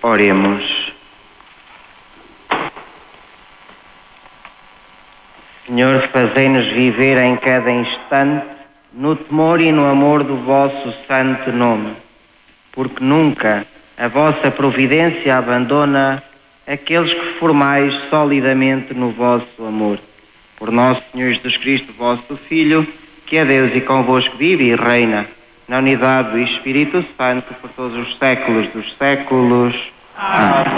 Oremos. Senhor, fazei-nos viver em cada instante no temor e no amor do vosso santo nome, porque nunca a vossa providência abandona aqueles que formais solidamente no vosso amor. Por nosso Senhor Jesus Cristo, vosso Filho, que é Deus e convosco vive e reina, na unidade do Espírito Santo, por todos os séculos dos séculos. Amém.